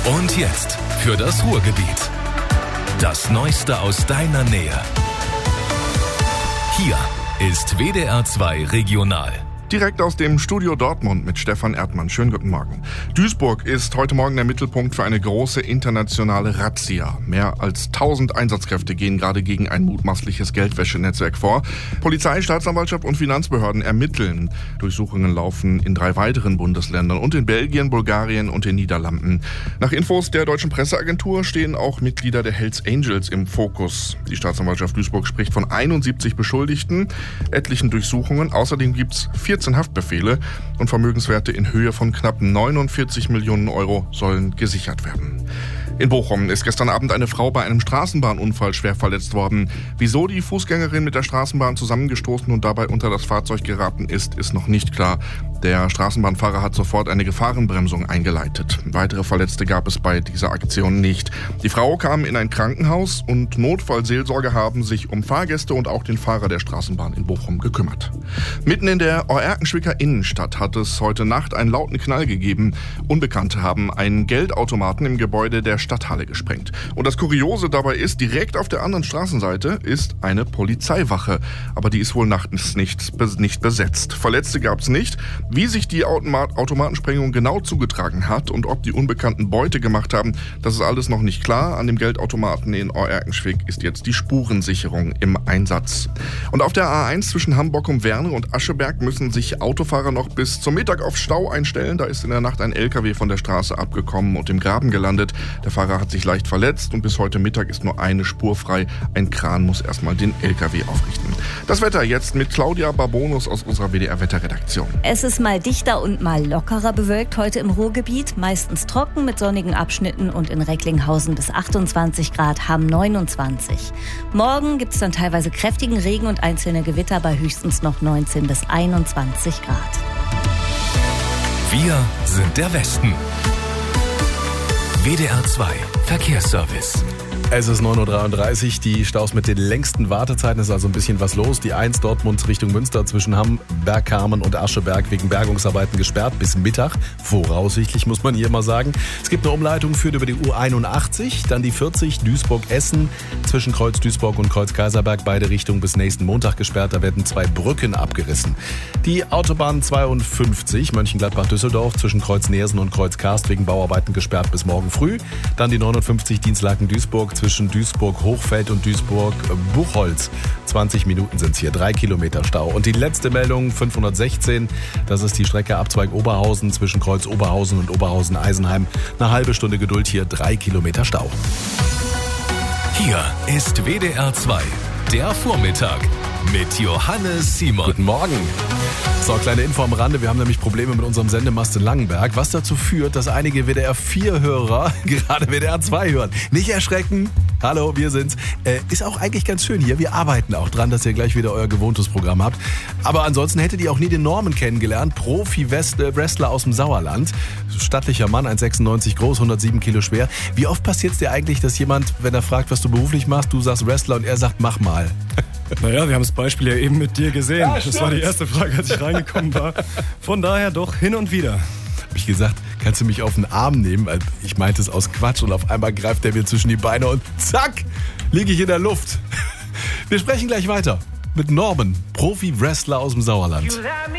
Und jetzt für das Ruhrgebiet. Das Neueste aus deiner Nähe. Hier ist WDR 2 Regional. Direkt aus dem Studio Dortmund mit Stefan Erdmann. Schönen guten Morgen. Duisburg ist heute Morgen der Mittelpunkt für eine große internationale Razzia. Mehr als 1000 Einsatzkräfte gehen gerade gegen ein mutmaßliches Geldwäschenetzwerk vor. Polizei, Staatsanwaltschaft und Finanzbehörden ermitteln. Durchsuchungen laufen in 3 weiteren Bundesländern und in Belgien, Bulgarien und den Niederlanden. Nach Infos der deutschen Presseagentur stehen auch Mitglieder der Hells Angels im Fokus. Die Staatsanwaltschaft Duisburg spricht von 71 Beschuldigten, etlichen Durchsuchungen. Außerdem gibt's 14 Haftbefehle und Vermögenswerte in Höhe von knapp 49 Millionen Euro sollen gesichert werden. In Bochum ist gestern Abend eine Frau bei einem Straßenbahnunfall schwer verletzt worden. Wieso die Fußgängerin mit der Straßenbahn zusammengestoßen und dabei unter das Fahrzeug geraten ist noch nicht klar. Der Straßenbahnfahrer hat sofort eine Gefahrenbremsung eingeleitet. Weitere Verletzte gab es bei dieser Aktion nicht. Die Frau kam in ein Krankenhaus und Notfallseelsorger haben sich um Fahrgäste und auch den Fahrer der Straßenbahn in Bochum gekümmert. Mitten in der Oerkenschwicker Innenstadt hat es heute Nacht einen lauten Knall gegeben. Unbekannte haben einen Geldautomaten im Gebäude der Stadthalle gesprengt. Und das Kuriose dabei ist, direkt auf der anderen Straßenseite ist eine Polizeiwache. Aber die ist wohl nachts nicht besetzt. Verletzte gab es nicht. Wie sich die Automatensprengung genau zugetragen hat und ob die Unbekannten Beute gemacht haben, das ist alles noch nicht klar. An dem Geldautomaten in Oerkenschwick ist jetzt die Spurensicherung im Einsatz. Und auf der A1 zwischen Hamburg und Werne und Ascheberg müssen sich Autofahrer noch bis zum Mittag auf Stau einstellen. Da ist in der Nacht ein LKW von der Straße abgekommen und im Graben gelandet. Der Fahrer hat sich leicht verletzt und bis heute Mittag ist nur eine Spur frei. Ein Kran muss erstmal den LKW aufrichten. Das Wetter jetzt mit Claudia Barbonus aus unserer WDR-Wetterredaktion. Es ist mal dichter und mal lockerer bewölkt heute im Ruhrgebiet. Meistens trocken mit sonnigen Abschnitten und in Recklinghausen bis 28 Grad, Hamm 29. Morgen gibt es dann teilweise kräftigen Regen und einzelne Gewitter bei höchstens noch 19 bis 21 Grad. Wir sind der Westen. WDR 2 Verkehrsservice. Es ist 9.33 Uhr, die Staus mit den längsten Wartezeiten, ist also ein bisschen was los. Die 1 Dortmund Richtung Münster zwischen Hamm, Bergkamen und Ascheberg wegen Bergungsarbeiten gesperrt bis Mittag. Voraussichtlich muss man hier mal sagen. Es gibt eine Umleitung, führt über die U81, dann die 40 Duisburg-Essen zwischen Kreuz Duisburg und Kreuz Kaiserberg, beide Richtungen bis nächsten Montag gesperrt. Da werden 2 Brücken abgerissen. Die Autobahn 52 Mönchengladbach-Düsseldorf zwischen Kreuz Neersen und Kreuz Karst wegen Bauarbeiten gesperrt bis morgen früh. Dann die 59 Dienstlaken-Duisburg zwischen Duisburg-Hochfeld und Duisburg-Buchholz. 20 Minuten sind es hier, 3 Kilometer Stau. Und die letzte Meldung, 516, das ist die Strecke Abzweig Oberhausen zwischen Kreuz Oberhausen und Oberhausen-Eisenheim. Eine halbe Stunde Geduld hier, 3 Kilometer Stau. Hier ist WDR 2, der Vormittag mit Johannes Simon. Guten Morgen. So, kleine Info am Rande. Wir haben nämlich Probleme mit unserem Sendemast in Langenberg, was dazu führt, dass einige WDR 4-Hörer gerade WDR 2 hören. Nicht erschrecken. Hallo, wir sind's. Ist auch eigentlich ganz schön hier. Wir arbeiten auch dran, dass ihr gleich wieder euer gewohntes Programm habt. Aber ansonsten hättet ihr auch nie den Norman kennengelernt. Profi-Wrestler aus dem Sauerland. Stattlicher Mann, 1,96 groß, 107 Kilo schwer. Wie oft passiert es dir eigentlich, dass jemand, wenn er fragt, was du beruflich machst, du sagst Wrestler und er sagt, mach mal? Naja, wir haben das Beispiel ja eben mit dir gesehen. Ja, das war die erste Frage, als ich reingekommen war. Von daher doch hin und wieder. Hab ich gesagt, kannst du mich auf den Arm nehmen? Ich meinte es aus Quatsch und auf einmal greift er mir zwischen die Beine und zack, liege ich in der Luft. Wir sprechen gleich weiter mit Norman, Profi-Wrestler aus dem Sauerland.